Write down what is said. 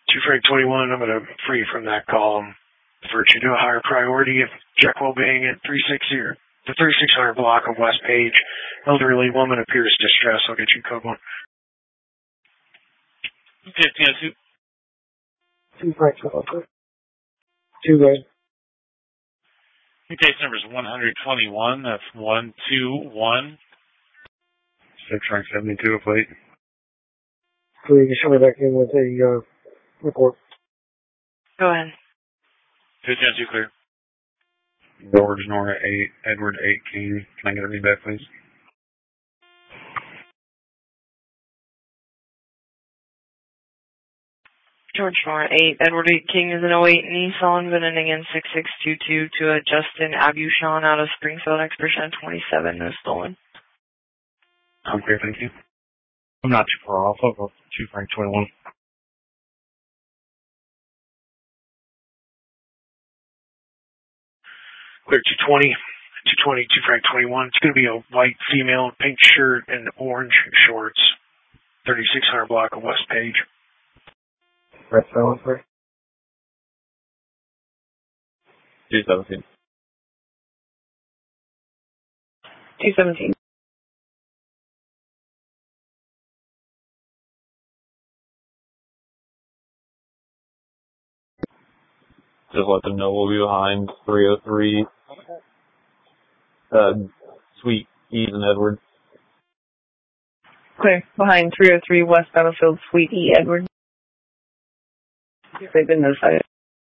2 Frank 21, I'm going to free from that column. Divert you to a higher priority. Check well-being at 360 or the 3600 block of West Page. Elderly woman appears distressed. I'll get you code 1. Okay, yeah, 2 Frank 21. 2 good. Case number is 121. That's 121. 6 Frank 72 a plate. So you can show me back in with a report. Go ahead. 2 clear. George Nora 8, Edward 8 King. Can I get a read back, please? George Nora 8, Edward 8 King is an 08 Nissan, VIN ending in 6622 to a Justin Abushon out of Springfield, expiration 27, no stolen. I'm clear, thank you. I'm not too far off. I'll go 2 Frank 21. Clear 220. 220, 2 Frank 21. It's going to be a white female, pink shirt, and orange shorts. 3600 block of West Page. Red Felon first. 217. 217. Just let them know we'll be behind 303. Sweet Eve and Edward. Clear. Behind 303 West Battlefield, Suite E, Edward. They've been notified.